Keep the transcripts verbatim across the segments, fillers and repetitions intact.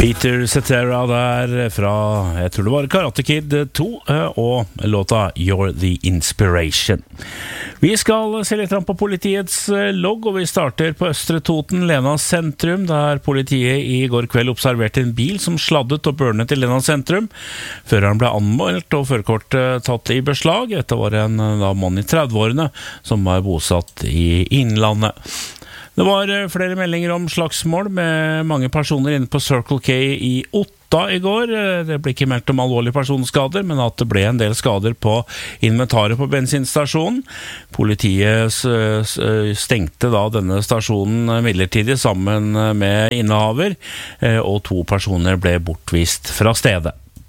Peter Cetera der fra, jeg tror det var Karate Kid to, og låta You're the Inspiration. Vi skal se litt på politiets logg, og vi starter på Østre Toten, Lena sentrum, der politiet i går kveld observerte en bil som sladdet og børnet i Lena sentrum. Føreren ble anmeldt og førerkortet tatt i beslag. Dette var en da, mann i tredveårene som var bosatt i Innlandet. Det var flere meldinger om slagsmål med mange personer inne på Circle K i Otta i går. Det ble ikke meldt om alvorlige personskader, men at det ble en del skader på inventaret på bensinstasjonen. Politiet stengte da denne stasjonen midlertidig sammen med innehaver, og to personer ble bortvist fra stedet.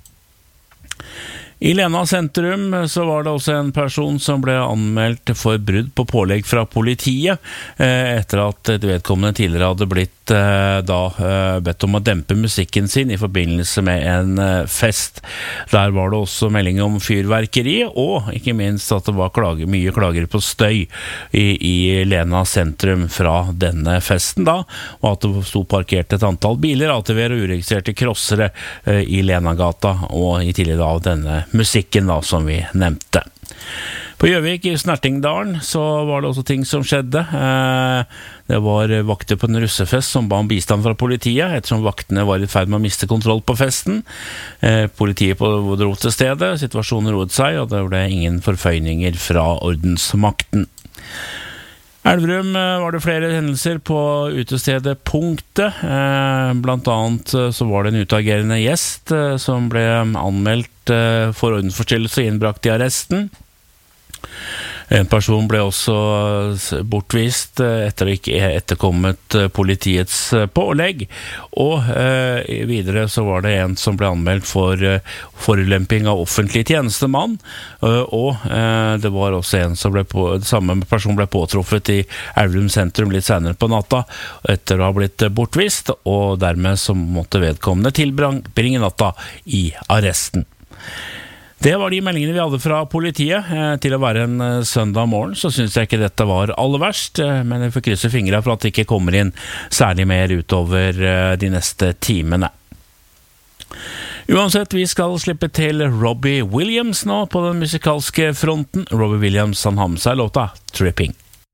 I Lena sentrum så var det også en person som ble anmeldt for brudd på pålegg fra politiet etter at et vedkommende tidligere hadde blitt da bedt om å dempe musikken sin i forbindelse med en fest. Der var det også melding om fyrverkeri, og ikke minst at det var klage, mye klager på støy i, i Lena sentrum fra denne festen da, og at det stod parkert et antall biler, A T V-er og uregistrerte krossere i Lenagata, og i tillegg av denne musikken da, som vi nevnte. På Gjøvik i Snertingdalen så var det også ting som skjedde. Det var vakter på en russefest som ba om bistand fra politiet, ettersom vaktene var i ferd med å miste kontroll på festen. Politiet dro til stedet, situasjonen roet seg, og det ble ingen forføyninger fra ordensmakten. Elverum var det flere hendelser på utestedet Punktet. Blant annet så var det en utagerende gjest som ble anmeldt for ordensforstyrrelse og innbrakt i arresten. En person ble også bortvist etter å ikke etterkommet politiets pålegg, og eh, videre så var det en som ble anmeldt for eh, forulemping av offentlig tjenestemann, eh, og eh, det var også en som ble på, samme person ble påtruffet i Elverum sentrum litt senere på natta etter å ha blitt bortvist, og dermed så måtte vedkommende tilbringe natta i arresten. Det var de meldingene vi hadde fra politiet. Til å være en søndag morgen så synes jeg ikke dette var aller verst, men jeg får krysse fingrene for at det ikke kommer inn særlig mer utover de neste timene. Uansett, vi skal slippe til Robbie Williams nå på den musikalske fronten. Robbie Williams, han har med seg låta Tripping.